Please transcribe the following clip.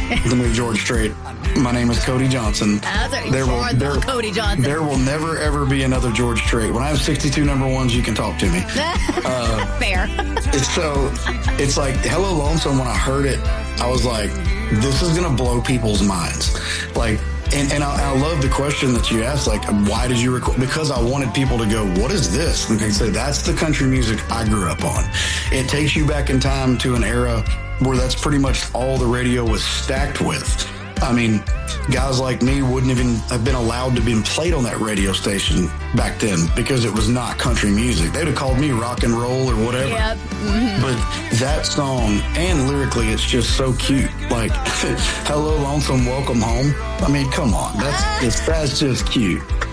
to meet George Strait. My name is Cody Johnson. Cody Johnson. There will never, ever be another George Strait. When I have 62 number ones, you can talk to me. Fair. It's like Hello Lonesome. When I heard it, I was like, this is going to blow people's minds. Like, and I love the question that you asked, like, why did you record? Because I wanted people to go, what is this? And they say, that's the country music I grew up on. It takes you back in time to an era where that's pretty much all the radio was stacked with. I mean, guys like me wouldn't even have been allowed to be played on that radio station back then because it was not country music. They would have called me rock and roll or whatever. Yep. Mm-hmm. But that song, and lyrically, it's just so cute. Like, Hello Lonesome, Welcome Home. I mean, come on. That's just cute.